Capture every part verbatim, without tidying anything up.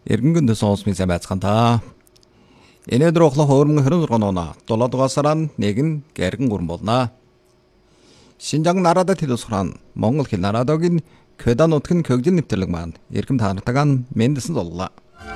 Эргэнгэнд сонсмын сайн байцгаана. Энэдөр охлох хөрмөн хорин зурган оноо долоод гасараа нэгэн гэргэн гурван болно. Шинжаан нарадад хэлсгэрэн Монгол хэл нарадагийн Кёда нутгийн көгжил нэвтрэлэг маань эрхэм таанартагаан мэндсэн золлоо.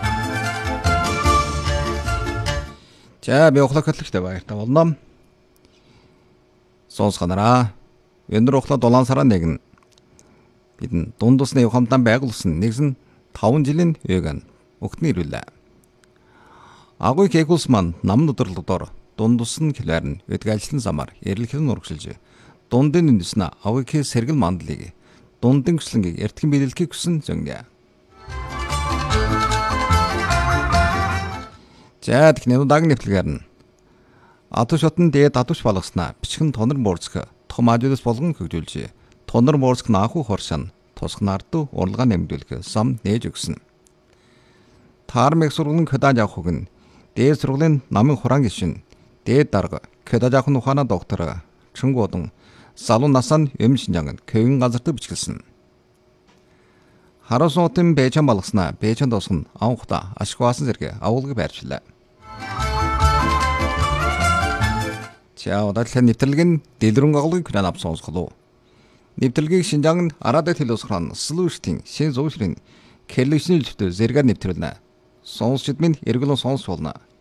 За би охлох хөтлөгтэй баяртай болно. Сонсгонараа. Өндөр охлоо долоон сарын нэгэн бидэн дунд усны ухамтан байгуулсан нэгэн таван жилийн үеигэн өгтний ирүүлээ. Агуй кекулс маань нам өдөрлөдөр дунд усны хэлээр нь өдгөлжлөн замаар эрэлхэн урагшилж дундын үндэснэ агуй кэ сэргэл мандлыг дундын гүслэнгийг эртхэн биелэлхийг хүсэн зөнгө. За тэгэхээр удааг нэвтлэгээр нь ату шотон дээд атуш балгаснаа бичгэн тонор морцк том ажлаас болгон хөгжүүлж тонор морцк нааху хоршин тусах нард урлагаа нэмдүүлэх сам нээж өгсөн. Таармэг сургуулийн Кёда жаахуг нь дээд сургуулийн намын хураан гишүүн дээд дарга Кёда жаахын ухаана доктор Чонгодон залуу насанд юм шинжаан көвин газарт бичгэлсэн. Харасуутын Бэчан балгаснаа Бэчан досгон авахта ашигваасан зэрэг авуулгыг байршлаа. За удаадлын нэвтрэлэг нь дэлгэрэн агалыг хүрэн авсан сонсголоо. Нэвтрэлгийг Шинжаан Арадад хэлсгэрэн Слүүштийн шин зуушрын Кэлэшнэл зөвтө зэрэг нэвтрүүлнэ. Сонсчид минь эргэлэн сонсч болно.